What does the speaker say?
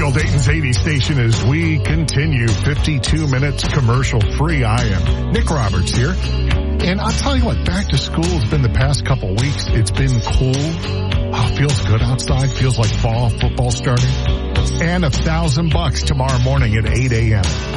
Siegel, Dayton's 80 station, as we continue 52 minutes commercial free. I am Nick Roberts here. And I'll tell you what, back to school has been the past couple weeks. It's been cool. Oh, feels good outside. Feels like fall football starting. And $1,000 tomorrow morning at 8 a.m.